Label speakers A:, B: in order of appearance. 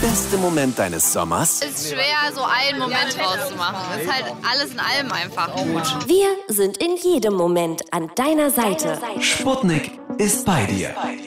A: beste Moment deines Sommers?
B: Ist schwer, so einen Moment rauszumachen. Ist halt alles in allem einfach gut.
C: Wir sind in jedem Moment an deiner Seite.
A: Sputnik ist bei dir.